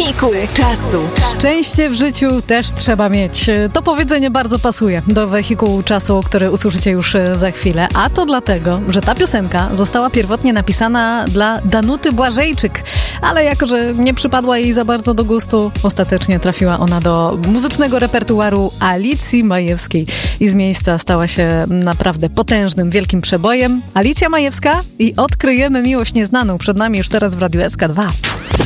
wehikuł czasu. Szczęście w życiu też trzeba mieć. To powiedzenie bardzo pasuje do wehikułu czasu, który usłyszycie już za chwilę. A to dlatego, że ta piosenka została pierwotnie napisana dla Danuty Błażejczyk. Ale jako, że nie przypadła jej za bardzo do gustu, ostatecznie trafiła ona do muzycznego repertuaru Alicji Majewskiej. I z miejsca stała się naprawdę potężnym, wielkim przebojem. Alicja Majewska i Odkryjemy miłość nieznaną. Przed nami już teraz w Radiu SK2.